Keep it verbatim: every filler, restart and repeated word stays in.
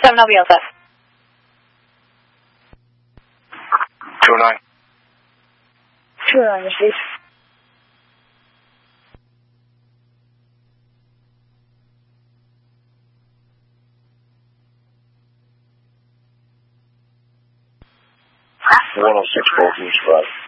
seven, I'll be all set. two oh nine. two oh nine, received. one oh six, Baltimore, Drive.